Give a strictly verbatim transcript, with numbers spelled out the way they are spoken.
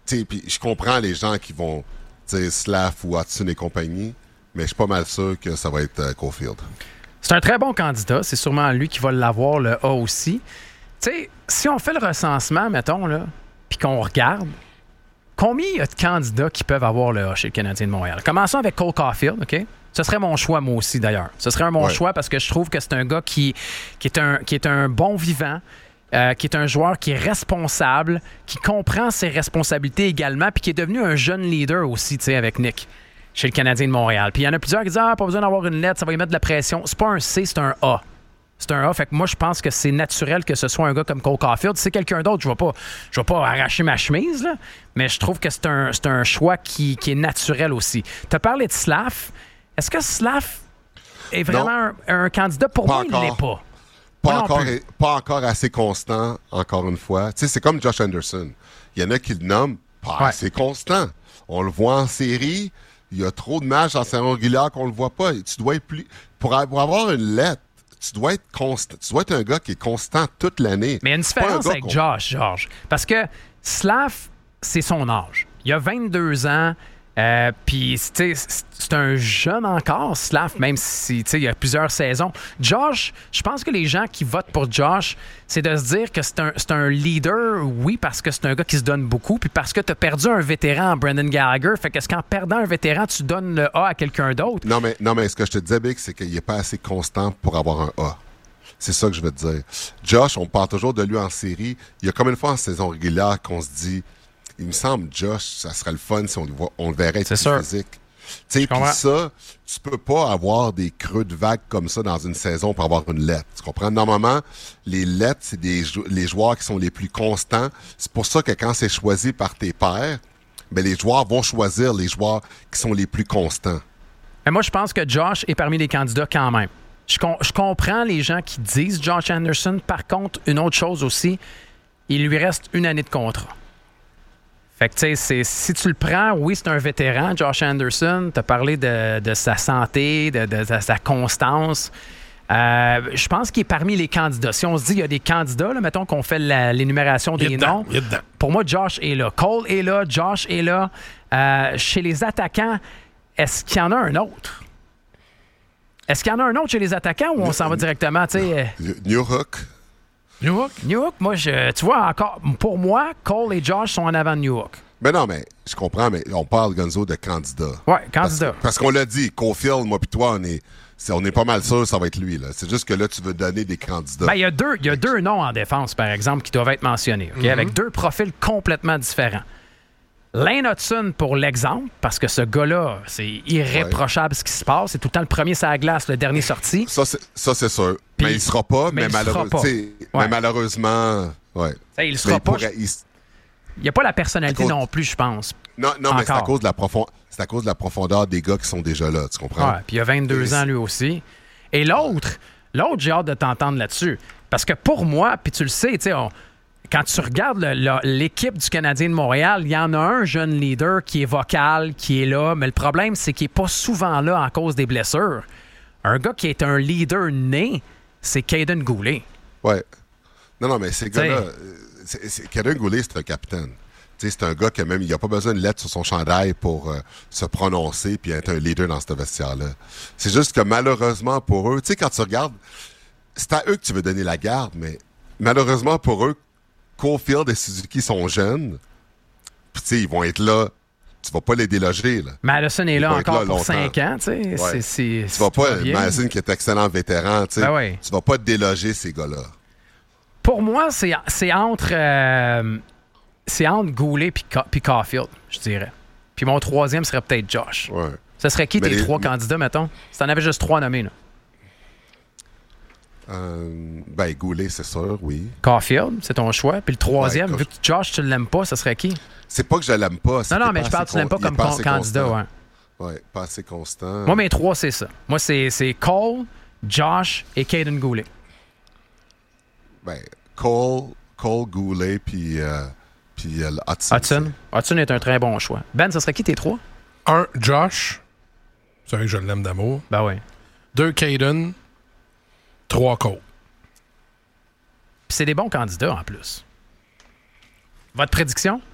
Puis je comprends les gens qui vont dire Slav ou Hudson et compagnie, mais je suis pas mal sûr que ça va être euh, Caulfield. C'est un très bon candidat. C'est sûrement lui qui va l'avoir, le A aussi. Tu sais, si on fait le recensement, mettons, là, puis qu'on regarde, combien il y a de candidats qui peuvent avoir le A chez le Canadien de Montréal? Commençons avec Cole Caulfield, OK? Ce serait mon choix, moi aussi, d'ailleurs. Ce serait un bon ouais. choix parce que je trouve que c'est un gars qui, qui, est, un, qui est un bon vivant, euh, qui est un joueur qui est responsable, qui comprend ses responsabilités également, puis qui est devenu un jeune leader aussi, tu sais, avec Nick, chez le Canadien de Montréal. Puis il y en a plusieurs qui disent « Ah, pas besoin d'avoir une lettre, ça va y mettre de la pression. » C'est pas un C, c'est un A. C'est un A. Fait que moi, je pense que c'est naturel que ce soit un gars comme Cole Caulfield. Si c'est quelqu'un d'autre, je ne vais pas, je vais pas arracher ma chemise, là, mais je trouve que c'est un, c'est un choix qui, qui est naturel aussi. Tu as parlé de Slav. Est-ce que Slav est vraiment un, un candidat? Pour pas moi, encore. il ne l'est pas. Pas encore, pas encore assez constant, encore une fois. Tu sais, c'est comme Josh Anderson. Il y en a qui le nomment pas ouais. assez constant. On le voit en série. Il y a trop de matchs en saison régulière qu'on le voit pas. Tu dois être plus... Pour avoir une lettre, tu dois être constant. Tu dois être un gars qui est constant toute l'année. Mais il y a une différence avec qu'on... Josh, Georges. Parce que Slav, c'est son âge. Il a vingt-deux ans. Euh, Puis, tu sais, c'est un jeune encore, Slav, même si, tu sais, il y a plusieurs saisons. Josh, je pense que les gens qui votent pour Josh, c'est de se dire que c'est un, c'est un leader, oui, parce que c'est un gars qui se donne beaucoup, puis parce que tu as perdu un vétéran, Brendan Gallagher. Fait qu'est-ce qu'en perdant un vétéran, tu donnes le A à quelqu'un d'autre? Non, mais, non, mais ce que je te disais, Big, c'est qu'il n'est pas assez constant pour avoir un A. C'est ça que je veux te dire. Josh, on parle toujours de lui en série. Il y a combien de fois en saison régulière qu'on se dit... Il me semble, Josh, ça serait le fun si on le, voit, on le verrait être plus sûr. Physique. Tu sais, puis ça, tu peux pas avoir des creux de vague comme ça dans une saison pour avoir une lettre. Tu comprends? Normalement, les lettres, c'est des les joueurs qui sont les plus constants. C'est pour ça que quand c'est choisi par tes pairs, ben les joueurs vont choisir les joueurs qui sont les plus constants. Et moi, je pense que Josh est parmi les candidats quand même. Je, com- je comprends les gens qui disent Josh Anderson. Par contre, une autre chose aussi, il lui reste une année de contrat. Fait que, tu sais, si tu le prends, oui, c'est un vétéran, Josh Anderson. Tu as parlé de, de sa santé, de, de, de sa constance. Euh, je pense qu'il est parmi les candidats. Si on se dit qu'il y a des candidats, là, mettons qu'on fait la, l'énumération des noms. Pour moi, Josh est là. Cole est là. Josh est là. Euh, chez les attaquants, est-ce qu'il y en a un autre? Est-ce qu'il y en a un autre chez les attaquants ou on New, s'en va directement? Newhook. Newhook? Newhook, moi, je, tu vois, encore, pour moi, Cole et Josh sont en avant de Newhook. Mais non, mais je comprends, mais on parle, Gonzo, de candidat. Oui, candidat. Parce, parce qu'on l'a dit, Caulfield, moi puis toi, on est, c'est, on est pas mal sûr que ça va être lui. Là. C'est juste que là, tu veux donner des candidats. Ben, il y a deux, il y a deux noms en défense, par exemple, qui doivent être mentionnés, okay? Mm-hmm. Avec deux profils complètement différents. Lane Hudson, pour l'exemple, parce que ce gars-là, c'est irréprochable ouais. ce qui se passe. C'est tout le temps le premier sur la glace, le dernier sorti. Ça, c'est, ça, c'est sûr. Puis, mais il sera pas, mais, mais, malheureux, pas. Ouais. mais malheureusement... Ouais. Ça, il sera mais pas. Il pourrait, il... Il n'y a pas la personnalité cause... non plus, je pense. Non, non mais c'est à, cause de la profond... c'est à cause de la profondeur des gars qui sont déjà là, tu comprends? Ouais, puis il a vingt-deux Et ans, lui aussi. Et l'autre, l'autre, j'ai hâte de t'entendre là-dessus. Parce que pour moi, puis tu le sais, tu sais, on... quand tu regardes le, le, l'équipe du Canadien de Montréal, il y en a un jeune leader qui est vocal, qui est là, mais le problème, c'est qu'il n'est pas souvent là en cause des blessures. Un gars qui est un leader né, c'est Caden Goulet. Ouais. Non, non, mais ces gars-là... C'est, c'est, Caden Goulet, c'est un capitaine. T'sais, c'est un gars qui même, il n'a pas besoin de lettre sur son chandail pour euh, se prononcer puis être un leader dans ce vestiaire-là. C'est juste que malheureusement pour eux, tu sais, quand tu regardes, c'est à eux que tu veux donner la garde, mais malheureusement pour eux, Caulfield et Suzuki sont jeunes, puis tu sais, ils vont être là. Tu vas pas les déloger, là. Madison est là encore là pour cinq ans, tu sais. Ouais. C'est, c'est, tu vas pas, Madison qui est excellent vétéran, tu sais. Ben oui. Tu vas pas déloger ces gars-là. Pour moi, c'est, c'est entre euh, c'est entre Goulet puis Caulfield, je dirais. Puis mon troisième serait peut-être Josh. Ouais. Ce serait qui mais tes les... trois candidats, mettons? Si t'en avais juste trois nommés, là. Euh, ben, Goulet, c'est sûr, oui. Caulfield, c'est ton choix. Puis le troisième, ouais, vu que Josh, tu l'aimes pas, ça serait qui? C'est pas que je l'aime pas. Non, non, mais je parle, tu l'aimes pas comme con- candidat, ouais. Oui, pas assez constant. Moi, mes trois, c'est ça. Moi, c'est, c'est Cole, Josh et Caden Goulet. Ben, Cole, Cole Goulet, puis, euh, puis euh, Hudson. Hudson. Hudson est un très bon choix. Ben, ça serait qui tes trois? Un, Josh. C'est vrai que je l'aime d'amour. Ben oui. Deux, Caden. Trois, Cole. Puis c'est des bons candidats, en plus. Votre prédiction?